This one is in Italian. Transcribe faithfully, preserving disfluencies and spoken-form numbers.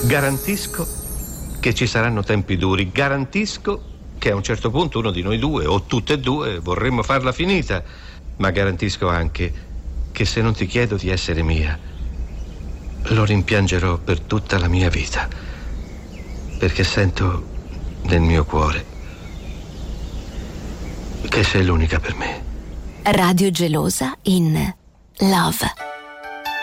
Garantisco che ci saranno tempi duri, garantisco che a un certo punto uno di noi due, o tutte e due, vorremmo farla finita, ma garantisco anche che se non ti chiedo di essere mia, lo rimpiangerò per tutta la mia vita, perché sento nel mio cuore che sei l'unica per me. Radio Gelosa in Love.